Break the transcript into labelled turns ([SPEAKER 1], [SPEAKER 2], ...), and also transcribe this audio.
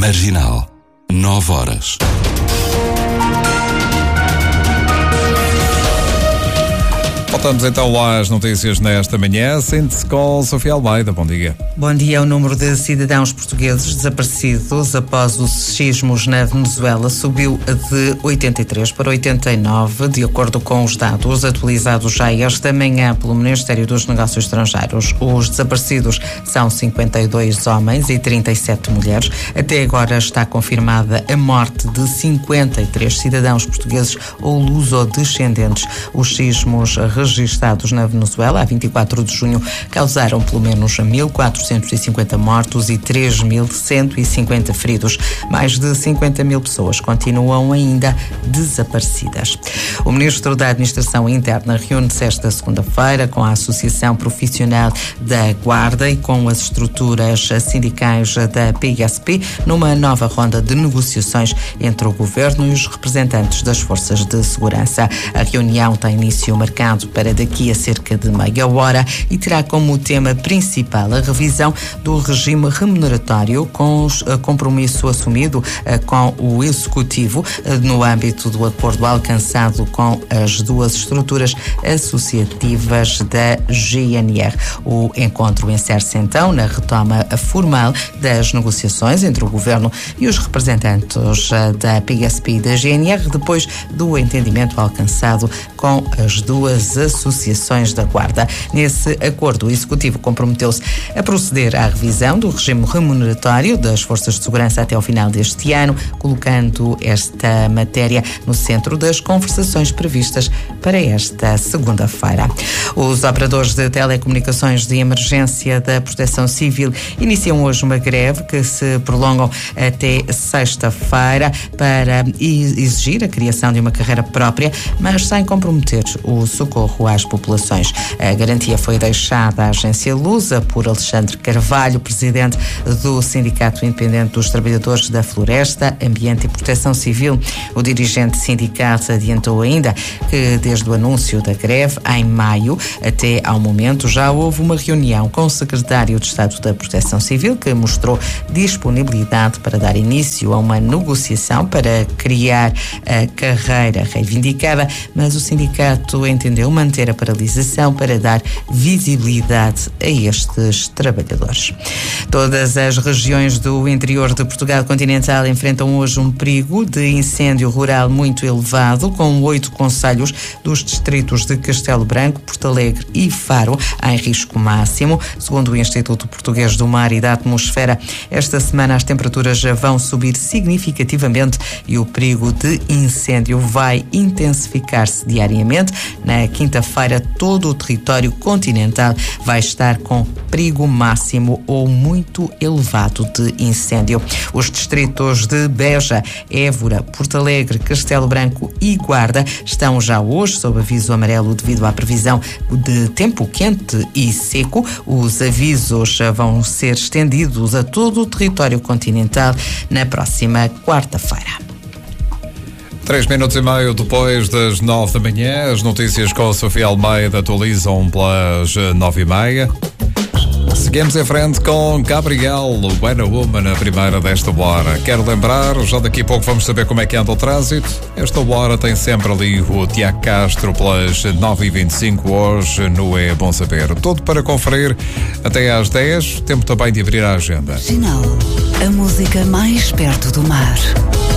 [SPEAKER 1] Marginal, 9 horas. Voltamos então às notícias nesta manhã. Sente-se com Sofia Almeida. Bom dia.
[SPEAKER 2] Bom dia. O número de cidadãos portugueses desaparecidos após os sismos na Venezuela subiu de 83 para 89, de acordo com os dados atualizados já esta manhã pelo Ministério dos Negócios Estrangeiros. Os desaparecidos são 52 homens e 37 mulheres. Até agora está confirmada a morte de 53 cidadãos portugueses ou lusodescendentes. Os sismos registados na Venezuela a 24 de junho causaram pelo menos 1.450 mortos e 3.150 feridos. Mais de 50 mil pessoas continuam ainda desaparecidas. O Ministro da Administração Interna reúne-se esta segunda-feira com a Associação Profissional da Guarda e com as estruturas sindicais da PSP numa nova ronda de negociações entre o Governo e os representantes das forças de segurança. A reunião tem início marcado para daqui a cerca de meia hora e terá como tema principal a revisão do regime remuneratório com compromisso assumido com o Executivo no âmbito do acordo alcançado com as duas estruturas associativas da GNR. O encontro encerra-se então na retoma formal das negociações entre o Governo e os representantes da PSP e da GNR depois do entendimento alcançado com as duas associações da Guarda. Nesse acordo, o Executivo comprometeu-se a proceder à revisão do regime remuneratório das forças de segurança até ao final deste ano, colocando esta matéria no centro das conversações previstas para esta segunda-feira. Os operadores de telecomunicações de emergência da Proteção Civil iniciam hoje uma greve que se prolongam até sexta-feira para exigir a criação de uma carreira própria, mas sem comprometer o socorro às populações. A garantia foi deixada à agência Lusa por Alexandre Carvalho, presidente do Sindicato Independente dos Trabalhadores da Floresta, Ambiente e Proteção Civil. O dirigente sindical adiantou ainda que desde o anúncio da greve, em maio, até ao momento, já houve uma reunião com o secretário de Estado da Proteção Civil que mostrou disponibilidade para dar início a uma negociação para criar a carreira reivindicada, mas o sindicato entendeu manter a paralisação para dar visibilidade a estes trabalhadores. Todas as regiões do interior de Portugal continental enfrentam hoje um perigo de incêndio rural muito elevado, com 8 concelhos dos distritos de Castelo Branco, Porto Alegre e Faro em risco máximo. Segundo o Instituto Português do Mar e da Atmosfera, esta semana as temperaturas já vão subir significativamente e o perigo de incêndio vai intensificar-se diariamente. Na quinta-feira, todo o território continental vai estar com perigo máximo ou muito elevado de incêndio. Os distritos de Beja, Évora, Porto Alegre, Castelo Branco e Guarda estão já hoje sob aviso amarelo devido à previsão de tempo quente e seco. Os avisos vão ser estendidos a todo o território continental na próxima quarta-feira.
[SPEAKER 1] 3 minutos e meio depois das 9 da manhã, as notícias com a Sofia Almeida atualizam pelas 9h30. Seguimos em frente com Gabriel, When a Woman, a primeira desta hora. Quero lembrar, já daqui a pouco vamos saber como é que anda o trânsito. Esta hora tem sempre ali o Tiago Castro pelas 9h25, hoje no É Bom Saber. Tudo para conferir até às 10, tempo também de abrir a agenda.
[SPEAKER 3] Marginal, a música mais perto do mar.